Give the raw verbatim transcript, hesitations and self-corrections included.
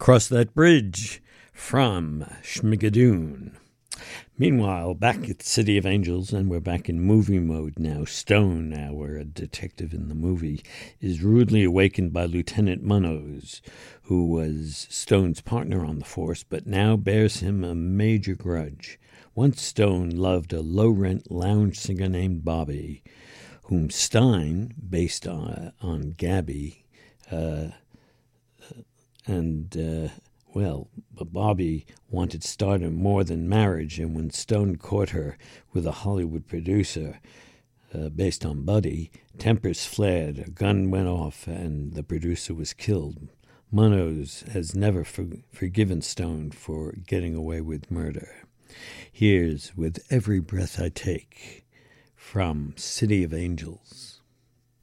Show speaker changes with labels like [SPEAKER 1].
[SPEAKER 1] Cross That Bridge from Schmigadoon. Meanwhile, back at City of Angels, and we're back in movie mode now, Stone, our detective in the movie, is rudely awakened by Lieutenant Munoz, who was Stone's partner on the force, but now bears him a major grudge. Once Stone loved a low-rent lounge singer named Bobby, whom Stein, based on, on Gabby, uh, and... Uh, Well, Bobby wanted stardom more than marriage, and when Stone caught her with a Hollywood producer uh, based on Buddy, tempers flared, a gun went off, and the producer was killed. Munoz has never for- forgiven Stone for getting away with murder. Here's With Every Breath I Take from City of Angels.